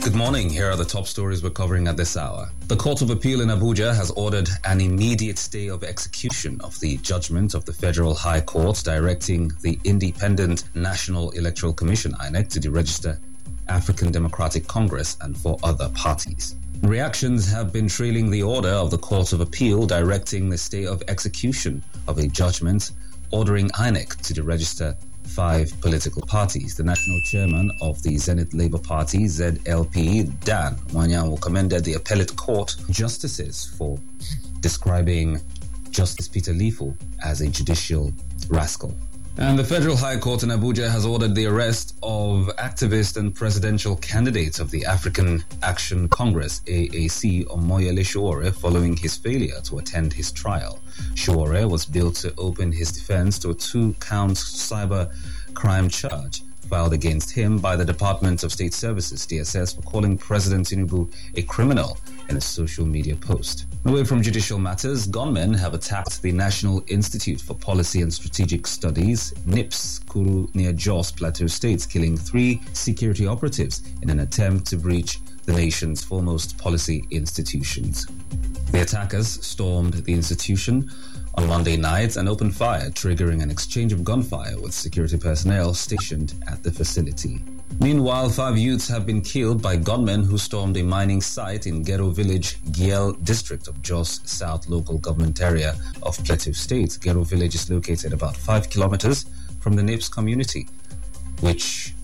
Good morning. Here are the top stories we're covering at this hour. The Court of Appeal in Abuja has ordered an immediate stay of execution of the judgment of the Federal High Court directing the Independent National Electoral Commission, INEC, to deregister African Democratic Congress and 4 other parties. Reactions have been trailing the order of the Court of Appeal directing the stay of execution of a judgment ordering INEC to deregister 5 political parties. The national chairman of the Zenith Labour Party, ZLP, Dan Wanyanwu, commended the appellate court justices for describing Justice Peter Lifu as a judicial rascal. And the Federal High Court in Abuja has ordered the arrest of activist and presidential candidate of the African Action Congress, AAC, Omoyele Sowore, following his failure to attend his trial. Sowore was billed to open his defense to a 2-count cyber crime charge filed against him by the Department of State Services, DSS, for calling President Tinubu a criminal in a social media post. Away from judicial matters, gunmen have attacked the National Institute for Policy and Strategic Studies, NIPS, Kuru, near Jos, Plateau State, killing 3 security operatives in an attempt to breach the nation's foremost policy institutions. The attackers stormed the institution on Monday night and opened fire, triggering an exchange of gunfire with security personnel stationed at the facility. Meanwhile, 5 youths have been killed by gunmen who stormed a mining site in Gero Village, Giel district of Jos South local government area of Plateau State. Gero Village is located about 5 kilometers from the NIPS community, which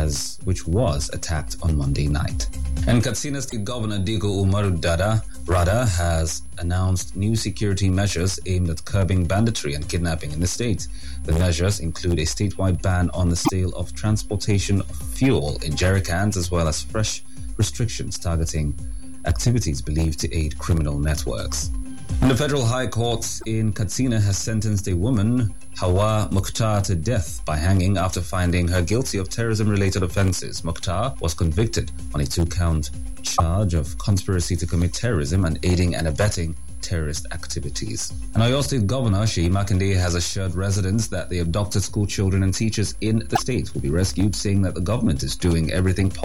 was attacked on Monday night. And Katsina State Governor Digo Umaru Rada has announced new security measures aimed at curbing banditry and kidnapping in the state. The measures include a statewide ban on the sale of transportation of fuel in jerrycans, as well as fresh restrictions targeting activities believed to aid criminal networks. And the Federal High Court in Katsina has sentenced a woman, Hawa Mukhtar, to death by hanging after finding her guilty of terrorism-related offences. Mukhtar was convicted on a 2-count charge of conspiracy to commit terrorism and aiding and abetting terrorist activities. And Oyo State Governor Seyi Makinde has assured residents that the abducted school children and teachers in the state will be rescued, saying that the government is doing everything possible